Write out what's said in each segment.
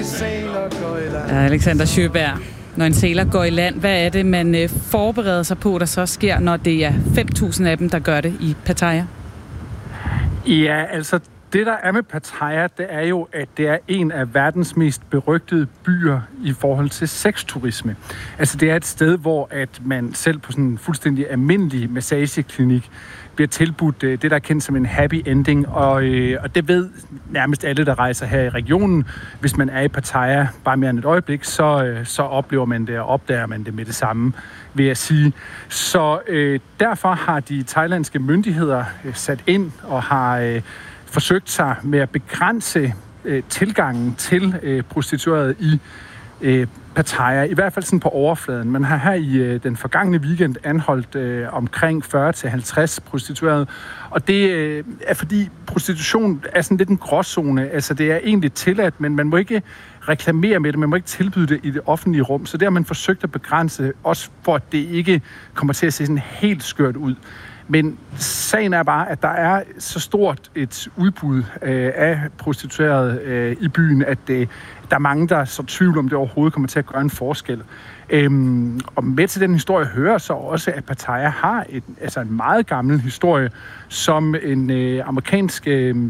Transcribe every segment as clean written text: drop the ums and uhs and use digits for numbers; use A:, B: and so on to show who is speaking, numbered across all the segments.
A: Ja, Alexander Sjøberg. Når en sæler går i land, hvad er det, man forbereder sig på, der så sker, når det er 5.000 af dem, der gør det i Pattaya?
B: Ja, altså det, der er med Pattaya, det er jo, at det er en af verdens mest berygtede byer i forhold til sexturisme. Altså det er et sted, hvor at man selv på sådan en fuldstændig almindelig massageklinik bliver tilbudt det, der er kendt som en happy ending, og det ved nærmest alle, der rejser her i regionen. Hvis man er i Pattaya bare mere end et øjeblik, så oplever man det og opdager man det med det samme, vil jeg sige. Så derfor har de thailandske myndigheder sat ind og har forsøgt sig med at begrænse tilgangen til prostituerede i Pattaya, i hvert fald sådan på overfladen. Man har her i den forgangne weekend anholdt omkring 40-50 prostituerede, og det er fordi prostitution er sådan lidt en gråzone. Altså det er egentlig tilladt, men man må ikke reklamere med det, man må ikke tilbyde det i det offentlige rum, så det har man forsøgt at begrænse, også for at det ikke kommer til at se sådan helt skørt ud. Men sagen er bare, at der er så stort et udbud af prostituerede i byen, at der er mange, der er så tvivl om det overhovedet kommer til at gøre en forskel. Og med til den historie hører så også, at Pattaya har en meget gammel historie som en amerikansk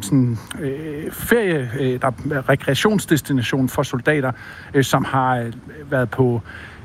B: rekreationsdestination for soldater, som har været på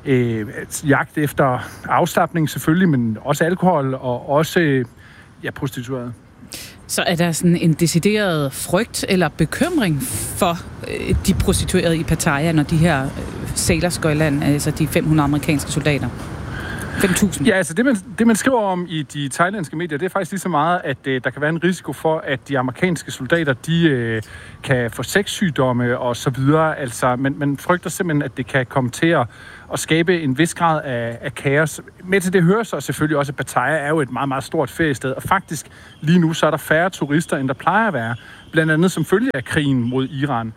B: jagt efter afslapning selvfølgelig, men også alkohol og også prostituerede.
A: Så er der sådan en decideret frygt eller bekymring for de prostituerede i Pattaya, når de her sailors går i land, altså de 500 amerikanske soldater? 5.000? Ja, altså
B: det man skriver om i de thailandske medier, det er faktisk lige så meget, at der kan være en risiko for, at de amerikanske soldater, de kan få sexsygdomme og så videre. Altså, man frygter simpelthen, at det kan komme til at skabe en vis grad af kaos. Med til det hører så selvfølgelig også, at Pattaya er jo et meget, meget stort feriested, og faktisk lige nu så er der færre turister, end der plejer at være. Blandt andet som følge af krigen mod Iran.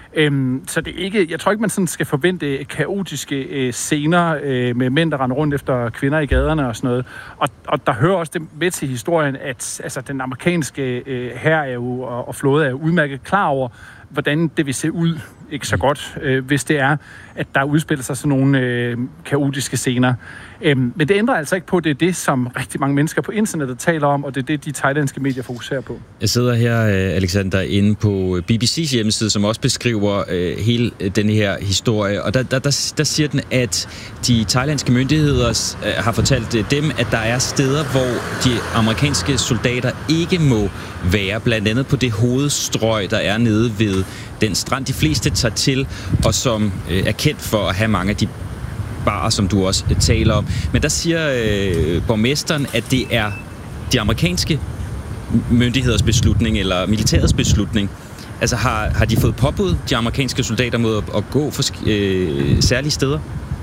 B: Så det er ikke, jeg tror ikke, man sådan skal forvente kaotiske scener med mænd, der render rundt efter kvinder i gaderne og sådan noget. Og der hører også det med til historien, at altså, den amerikanske hær er jo, og flåde er udmærket klar over, hvordan det vil se ud, ikke så godt, hvis det er, at der udspiller sig sådan nogle kaotiske scener. Men det ændrer altså ikke på, det er det, som rigtig mange mennesker på internettet taler om, og det er det, de thailandske medier fokuserer på.
C: Jeg sidder her, Alexander, inde på BBC's hjemmeside, som også beskriver hele den her historie, og der siger den, at de thailandske myndigheder har fortalt dem, at der er steder, hvor de amerikanske soldater ikke må være, blandt andet på det hovedstrøg, der er nede ved den strand, de fleste tager til, og som er kendt for at have mange af de barer, som du også taler om. Men der siger borgmesteren, at det er de amerikanske myndigheders beslutning, eller militærets beslutning. Altså har de fået påbud, de amerikanske soldater, mod at gå for særlige steder?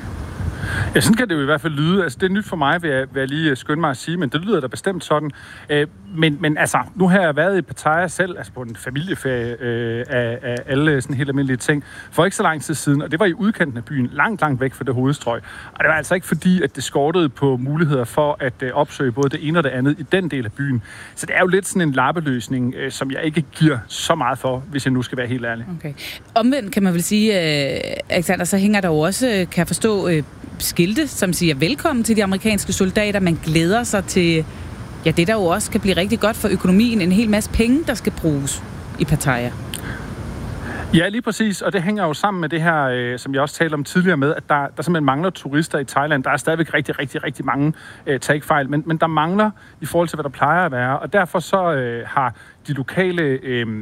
B: Ja, sådan kan det jo i hvert fald lyde. Altså, det er nyt for mig, vil jeg lige skynde mig at sige, men det lyder da bestemt sådan. Men altså, nu har jeg været i Pattaya selv, altså på en familieferie af alle sådan helt almindelige ting, for ikke så lang tid siden, og det var i udkanten af byen, langt væk fra det hovedstrøg. Og det var altså ikke fordi, at det skortede på muligheder for at opsøge både det ene og det andet i den del af byen. Så det er jo lidt sådan en lappeløsning, som jeg ikke giver så meget for, hvis jeg nu skal være helt ærlig. Okay.
A: Omvendt kan man vel sige, Alexander, så hænger der jo også, kan jeg forstå, skilte, som siger velkommen til de amerikanske soldater. Man glæder sig til, det der jo også kan blive rigtig godt for økonomien. En hel masse penge, der skal bruges i Pattaya.
B: Ja, lige præcis, og det hænger jo sammen med det her, som jeg også talte om tidligere med, at der simpelthen mangler turister i Thailand. Der er stadigvæk rigtig mange, tag ikke fejl, men der mangler i forhold til, hvad der plejer at være, og derfor så har de lokale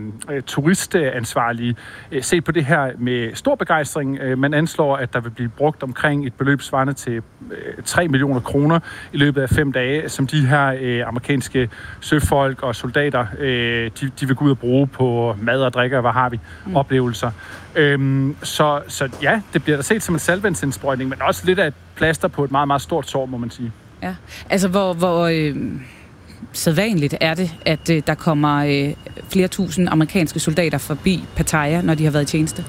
B: turistansvarlige set på det her med stor begejstring. Man anslår, at der vil blive brugt omkring et beløb svarende til 3 millioner kroner i løbet af 5 dage, som de her amerikanske søfolk og soldater, de vil gå ud og bruge på mad og drikke, og hvad har vi, oplevelser. Så ja, det bliver da set som en saltvandsindsprøjtning, men også lidt af et plaster på et meget, meget stort sår, må man sige.
A: Ja, altså hvor sædvanligt er det, at der kommer flere tusind amerikanske soldater forbi Pattaya, når de har været i tjeneste?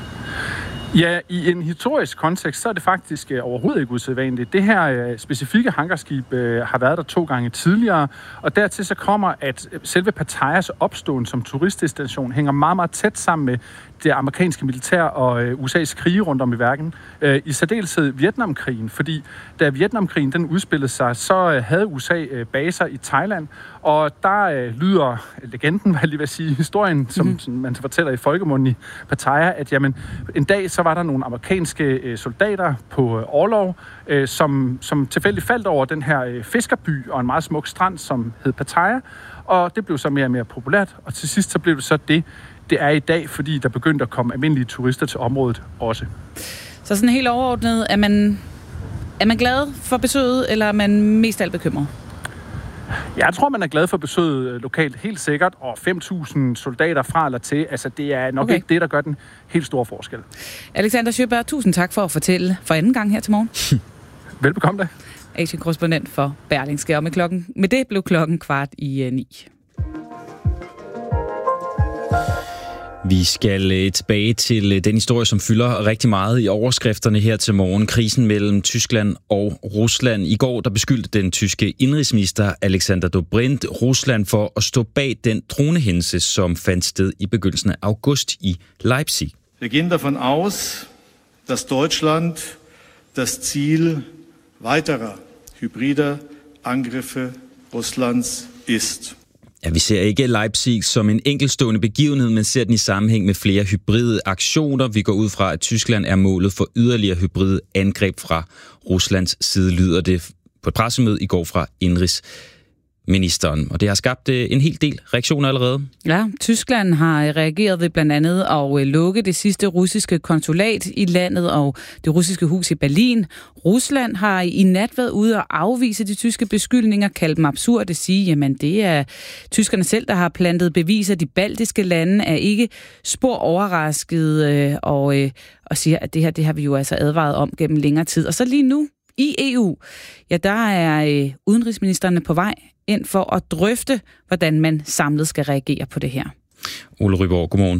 B: Ja, i en historisk kontekst, så er det faktisk overhovedet ikke usædvanligt. Det her specifikke hangarskib har været der 2 gange tidligere, og dertil så kommer, at selve Pattayas opståen som turistdestination hænger meget, meget tæt sammen med det amerikanske militær og USA's krige rundt om i verden. I særdeleshed Vietnamkrigen, fordi da Vietnamkrigen den udspillede sig, så havde USA baser i Thailand, og der lyder legenden, hvad jeg lige vil sige, historien, som man fortæller i folkemunden i Pattaya, at jamen, en dag så var der nogle amerikanske soldater på orlov, som tilfældigt faldt over den her fiskerby og en meget smuk strand, som hed Pattaya, og det blev så mere og mere populært, og til sidst så blev det så det er i dag, fordi der begyndte at komme almindelige turister til området også.
A: Så sådan helt overordnet, er man glad for besøget, eller er man mest alt bekymret?
B: Jeg tror, man er glad for besøget lokalt, helt sikkert, og 5.000 soldater fra eller til, altså det er nok ikke det, der gør den helt store forskel. Alexander
A: Sjöberg, tusind tak for at fortælle for anden gang her til morgen.
B: Velbekomme da.
A: Asien-korrespondent for Berlingske, og med det blev klokken 8:45.
C: Vi skal tilbage til den historie, som fylder rigtig meget i overskrifterne her til morgen. Krisen mellem Tyskland og Rusland. I går der beskyldte den tyske indrigsminister Alexander Dobrindt Rusland for at stå bag den dronehændelse, som fandt sted i begyndelsen af august i Leipzig.
D: Wir gehen davon aus, dass Deutschland das Ziel weiterer hybrider Angriffe Russlands ist.
C: Ja, vi ser ikke Leipzig som en enkeltstående begivenhed, men ser den i sammenhæng med flere hybride aktioner. Vi går ud fra, at Tyskland er målet for yderligere hybride angreb fra Ruslands side, lyder det på et pressemøde i går fra indrigsministeren. Og det har skabt en hel del reaktioner allerede.
A: Ja, Tyskland har reageret ved blandt andet at lukke det sidste russiske konsulat i landet og det russiske hus i Berlin. Rusland har i nat været ude og afvise de tyske beskyldninger, kalde dem absurde, sige, jamen det er tyskerne selv, der har plantet beviser. De baltiske lande er ikke spor overrasket og siger, at det har vi jo altså advaret om gennem længere tid. Og så lige nu i EU, ja, der er udenrigsministerne på vej ind for at drøfte, hvordan man samlet skal reagere på det her.
C: Ole Ryborg, godmorgen.